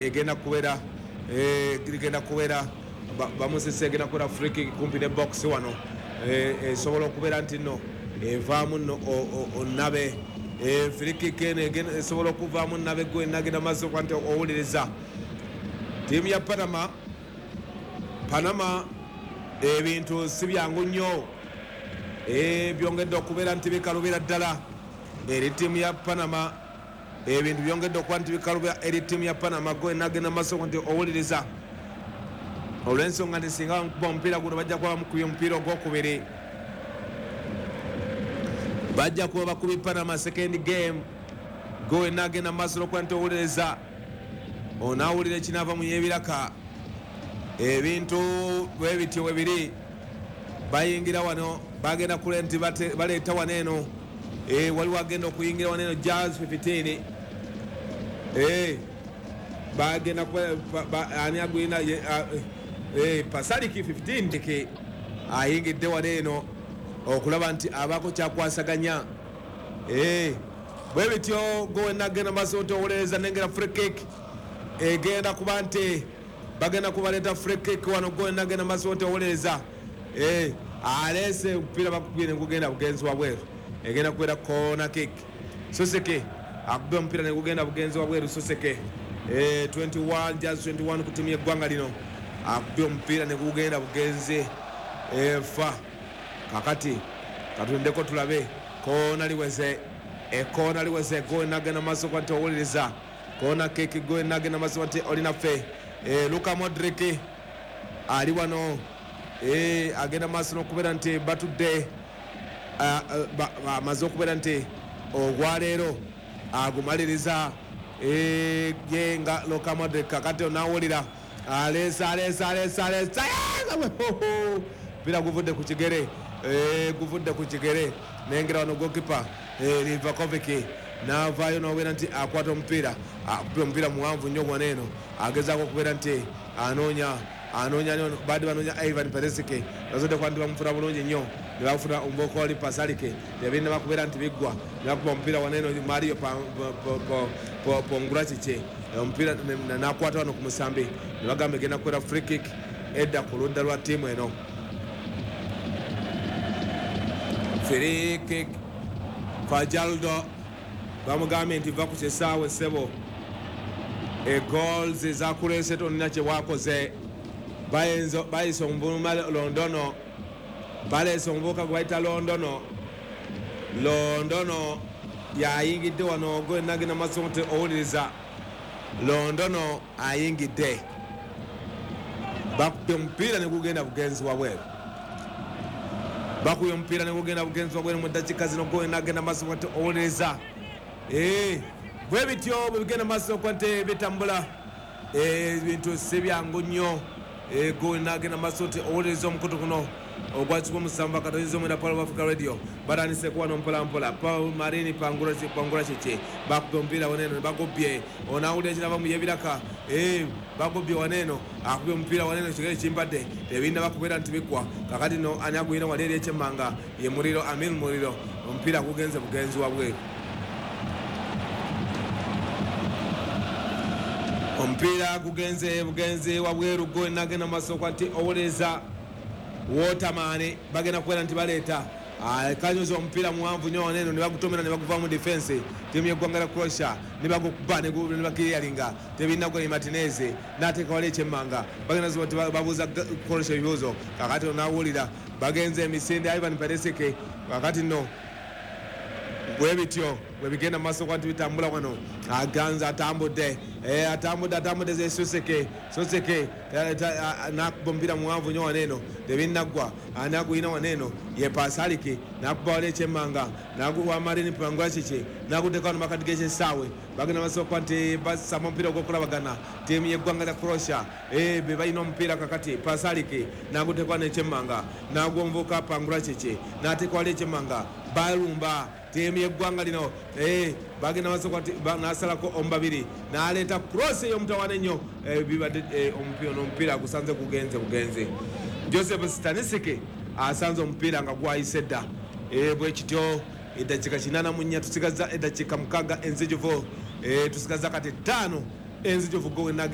egenda kubeera ligenda kubeera bamusise egenda kubeera free kick kumpi ne box wano esobola okubeera nti nno evaamu nno onabe free kick eno esobola okuvaamu nabe gwe nagenda maaso kwa nti owuliriza ttiimu ya Panama ebintu si byangu nnyo byongedde okubeera nti bikalubira ddala eri ttiimu ya Panama ebintu byongedde okuba nti bikalubira eri ttiimu ya Panama gwe nagenda maaso kwa nti owuliriza olw'ensonga nti singa bamukuba omupiira guno bajja kuba bamukubye omupiira ogwokubiri bajja kuba bakubi Panama second game gwe nagenda maaso n'okuba nti owuliriza onaawulira ekinaava mu yebiraka ebintu bwe bityo bwe biri bayingira wano bagenda kule nti baleeta wano eno waliwo agenda okuyingira wano eno Jazz 15 bagenda ani agwina Pasaliki 15 ayingidde wano eno okulaba nti abaako kyakwasaganya bwe bityo gowe nagenda maaso nti owuliriza nengera free kick egenda kuba nti bagenda kubaleeta free kick wano gowe nagenda maaso nti owuliriza aleese omupiira bakubire negugenda bugenzi wabweru egenda kubeera corner kick Soseke akubye omupiira negugenda bugenzi wabweru Soseke 21 Jazz 21 ku tiimu y'eggwanga lino akubye omupiira negugenda bugenzi fa kakati katundeko tulabe koona liweze ekoona liweze gowe nagenda maaso kwa nti owuliriza koona kick gowe nagenda maaso nti olinaffe Luka Modric ali wano agenda maaso n'okubeera nti batudde amaze okubeera nti ogwaleero agumaliriza ye nga Luka Modric kakati onaawulira aleesa mpira guvudde ku kigere nengera wano gokipa Livakovic naavaayo n'obeera nti akwata omupiira akupira omupiira muwanvu nnyo gwaneeno agezaako okubeera nti anoonya baadde banoonya Ivan Perisic bazodde kuba nti bamufuna bulungi nnyo ne bafuna Ombokoli Pasalike nebirina bakubeera nti biggwa ne bakuba omupiira waneeno Mario Ponguracice omupiira nakwata wano ku musambi ne bagamba egenda kubeera free kick edda ku ludda lwa ttiimu eno free kick Fajaldo bamugambye nti va ku kisaawe ssebo goals ezakuleese tolina kye wakoze bayise omuvuma Londono baleese omuvubuka gwe bayita Londono yayingidde wano gwe nagenda maaso nti owuliriza Londono ayingidde bakubye omupiira negugenda bugenzi wabweru bakubye omupiira negugenda bugenzi wabweru mu ddakiika zino gwe nagenda maaso nti owuliriza bwe bityo bwe bigenda maaso kwa nti bitambula ebintu si byangu nnyo gwe nagenda maaso nti owuliriza omukutu guno ogwakibwa omusanvu katonyeza omwenda Paul of Africa Radio batandise kuwano mpolampola Paul Marini Pangura Kiki bakubye omupiira waneeno ne bagobye onaawulira ekirava mu yebiraka bagobye waneeno akubye omupiira waneeno ekigere kimpadde ebirina bakubeera nti bikwa kakati no ani agwina wali eri ekyemmanga ye Muliro Amir Muliro omupiira gugenze bugenzi wabweru omupiira gugenze bugenzi wabweru gwe nagenda maaso kwa nti owuliriza Waterman bagenda kubeera nti baleeta kanyoza omupiira muwanvu nnyo waneeno ne bagutomera ne baguvaamu defense ttiimu y'eggwanga lya Croatia ne bagukuba ne bakiriyalinga tebirina gwe Martinez n'ateeka wali ekyemmanga bagenda ziba nti babuuza Croatia ebibuuzo kakati onaawulira bagenze emisinde Ivan Perisic kakati nno bwe bityo bwe bigenda maaso kwa nti bitambula wano aganza atambudde ze Soseke nakuba omupiira muwanvu nnyo waneeno tebinaggwa ani aguyina waneeno ye Pasaliki nakuba wali ekyemmanga naguwa Marini Panguracice naguteeka wano makati g'ekisaawe bagenda maaso kwa nti basamba omupiira ogw'okulabagana ttiimu y'eggwanga lya Croatia be balina omupiira kakati Pasaliki naguteeka wano ekyemmanga nagwa omuvubuka Panguracice n'ateeka wali ekyemmanga balumba ttiimu y'eggwanga lino bagenda maaso kwa nti nasalako omubabiri n'aleeta cross ey'omutawaana ennyo bibadde omupiira gusanze gugenze bugenzi Joseph Stanisik asanze omupiira nga gwayise dda bwe kityo eddakiika 84 tusigaza eddakiika 6 enzijuvu tusigaza kati 5 enzijuvu gwe